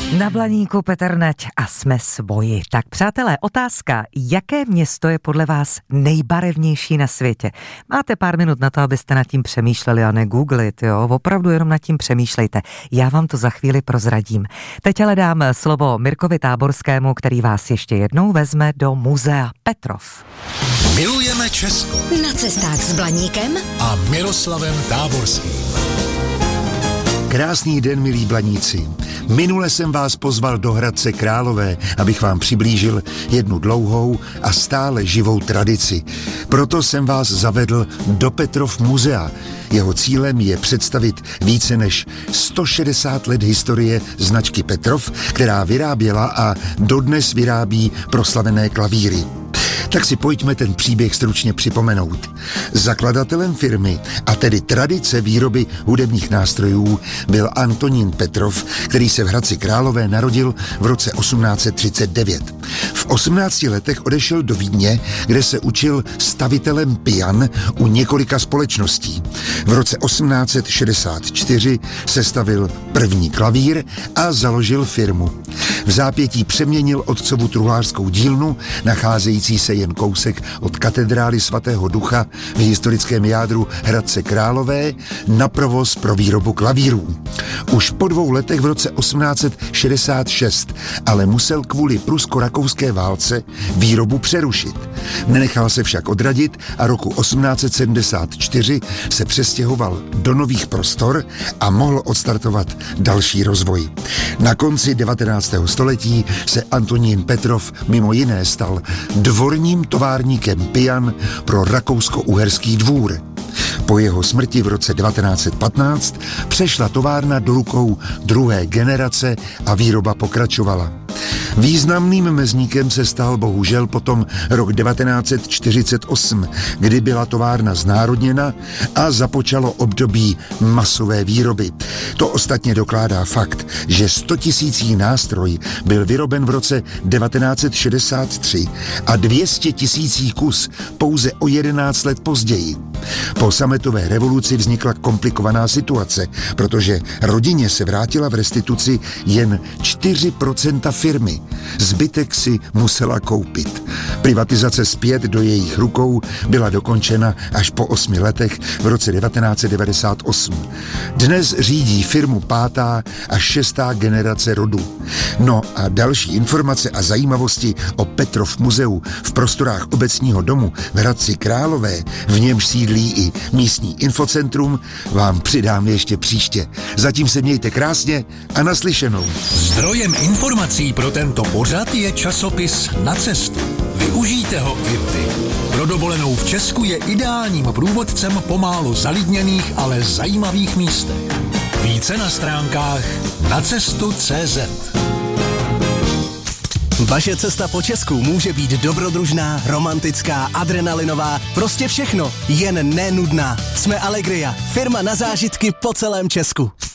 Na Blaníku Petr Nať a jsme svoji. Tak přátelé, otázka, jaké město je podle vás nejbarevnější na světě? Máte pár minut na to, abyste nad tím přemýšleli a negooglit, jo? Opravdu jenom nad tím přemýšlejte. Já vám to za chvíli prozradím. Teď ale dám slovo Mirkovi Táborskému, který vás ještě jednou vezme do muzea Petrov. Milujeme Česko. Na cestách s Blaníkem a Miroslavem Táborským. Krásný den, milí Blaníci. Minule jsem vás pozval do Hradce Králové, abych vám přiblížil jednu dlouhou a stále živou tradici. Proto jsem vás zavedl do Petrov muzea. Jeho cílem je představit více než 160 let historie značky Petrov, která vyráběla a dodnes vyrábí proslavené klavíry. Tak si pojďme ten příběh stručně připomenout. Zakladatelem firmy, a tedy tradice výroby hudebních nástrojů, byl Antonín Petrov, který se v Hradci Králové narodil v roce 1839. V 18 letech odešel do Vídně, kde se učil stavitelem pian u několika společností. V roce 1864 sestavil první klavír a založil firmu. V zápětí přeměnil otcovu truhlářskou dílnu, nacházející se jen kousek od katedrály svatého Ducha v historickém jádru Hradce Králové, na provoz pro výrobu klavírů. Už po 2 letech v roce 1866 ale musel kvůli prusko-rakouské válce výrobu přerušit. Nenechal se však odradit a roku 1874 se přestěhoval do nových prostor a mohl odstartovat další rozvoj. Na konci 19. století se Antonín Petrov mimo jiné stal dvorním továrníkem pian pro rakousko-uherský dvůr. Po jeho smrti v roce 1915 přešla továrna do rukou druhé generace a výroba pokračovala. Významným mezníkem se stal bohužel potom rok 1948, kdy byla továrna znárodněna a započalo období masové výroby. To ostatně dokládá fakt, že 100 000 nástroj byl vyroben v roce 1963 a 200 000 kus pouze o 11 let později. Po sametové revoluci vznikla komplikovaná situace, protože rodině se vrátila v restituci jen 4% firmy. Zbytek si musela koupit. Privatizace zpět do jejich rukou byla dokončena až po 8 letech v roce 1998. Dnes řídí firmu 5. a 6. generace rodu. No a další informace a zajímavosti o Petrov muzeu v prostorách obecního domu v Hradci Králové, v němž sídlí i místní infocentrum, vám přidám ještě příště. Zatím se mějte krásně a naslyšenou. Zdrojem informací pro tento pořad je časopis Na cestu. Využijte ho i vy. Pro dovolenou v Česku je ideálním průvodcem po málo zalidněných, ale zajímavých místech. Více na stránkách nacestu.cz. Vaše cesta po Česku může být dobrodružná, romantická, adrenalinová, prostě všechno, jen nenudná. Jsme Allegria, firma na zážitky po celém Česku.